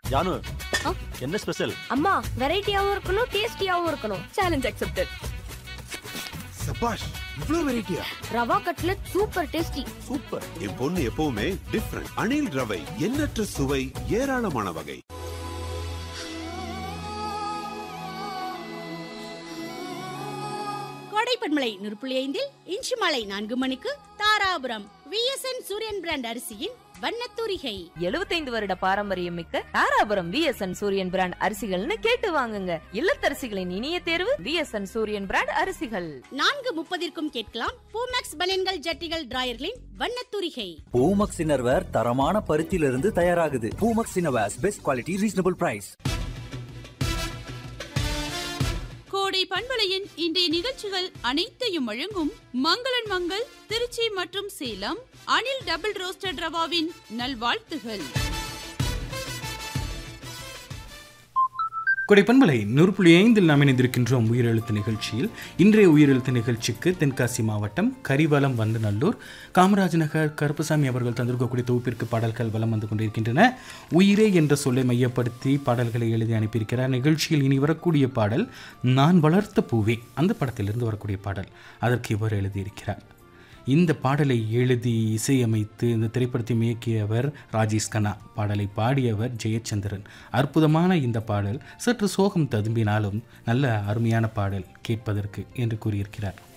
ஜானு, என்ன ஸ்பெஷல்? அம்மா, வெரைட்டியாவும் இருக்கணும், டேஸ்டியாவும் இருக்கணும். Challenge accepted. சபாஷ், இவ்ளோ வெரைட்டியா? Rava cutlet super tasty. Super. என் பொண்ணு எப்பவுமே டிஃபரண்ட். அணில் ரவை, எண்ணற்ற சுவை, ஏராளமான வகை. கோடைப்பண்மலை 100.5 இன்ச்சு மலை 4 மணிக்கு தாராபுரம் VSN சூரியன் பிராண்ட் அரிசியின் வண்ணத்தூரிகை. 75 வருட பாரம்பரியம் மிக்க தாராபுரம் VSN சூரியன் பிராண்ட் அரிசிகள்னு கேட்டு வாங்குங்க. இல்லத்தரசிகளின் இனிய தேர்வு VSN சூரியன் பிராண்ட் அரிசிகள். 4:30 கேட்கலாம் பூமேக்ஸ் பனியன்கள் ஜட்டிகள் டிராயர்களின் வண்ணத்தூரிகை. பூமக்ஸ் இன்னர்வேர் தரமான பருத்தியிலிருந்து தயாராகுது. Poomex innerwears best quality reasonable price. கோடை பண்பலையின் இன்றைய நிகழ்ச்சிகள் அனைத்தையும் வழங்கும் மங்களன் மங்கள் திருச்சி மற்றும் சேலம் அணில் டபுள் ரோஸ்டட் ரவாவின் நல்வாழ்த்துகள். கொடைப்பண்பலை 100.5 நாம் இணைந்திருக்கின்றோம் உயிரெழுத்து நிகழ்ச்சியில். இன்றைய உயிரெழுத்து நிகழ்ச்சிக்கு தென்காசி மாவட்டம் கரிவலம் வந்து நல்லூர் காமராஜ் நகர் கருப்புசாமி அவர்கள் தந்திருக்கக்கூடிய தொகுப்பிற்கு பாடல்கள் வலம் வந்து கொண்டிருக்கின்றன. உயிரே என்ற சொல்லை மையப்படுத்தி பாடல்களை எழுதி அனுப்பியிருக்கிறார். நிகழ்ச்சியில் இனி வரக்கூடிய பாடல் நான் வளர்த்த பூவே, அந்த படத்திலிருந்து வரக்கூடிய பாடல். அதற்கு இவர் எழுதியிருக்கிறார். இந்த பாடலை எழுதி இசையமைத்து இந்த திரைப்படத்தை இயக்கியவர் ராஜேஷ் கண்ணா. பாடலை பாடியவர் ஜெயச்சந்திரன். அற்புதமான இந்த பாடல் சற்று சோகம் ததும்பினாலும் நல்ல அருமையான பாடல் கேட்பதற்கு என்று கூறியிருக்கிறார்.